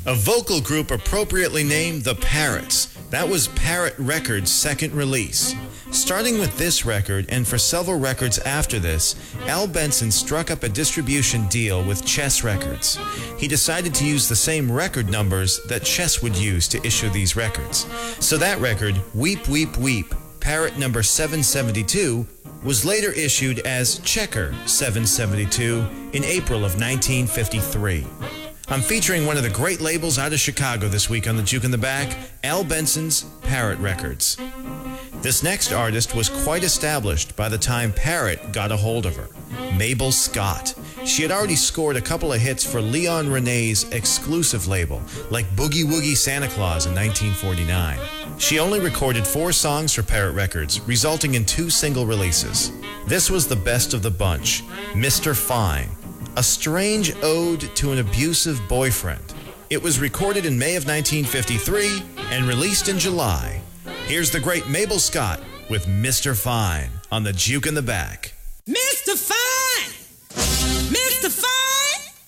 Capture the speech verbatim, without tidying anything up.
A vocal group appropriately named the Parrots. That was Parrot Records' second release. Starting with this record, and for several records after this, Al Benson struck up a distribution deal with Chess Records. He decided to use the same record numbers that Chess would use to issue these records. So that record, Weep, Weep, Weep, Parrot number seven seventy-two, was later issued as Checker seven seventy-two in April of nineteen fifty-three. I'm featuring one of the great labels out of Chicago this week on the Juke in the Back, Al Benson's Parrot Records. This next artist was quite established by the time Parrot got a hold of her, Mabel Scott. She had already scored a couple of hits for Leon Renee's exclusive label, like Boogie Woogie Santa Claus in nineteen forty-nine. She only recorded four songs for Parrot Records, resulting in two single releases. This was the best of the bunch, Mister Fine, a strange ode to an abusive boyfriend. It was recorded in May of nineteen fifty-three and released in July. Here's the great Mabel Scott with Mister Fine on the Juke in the Back. Mister Fine! Mister Fine!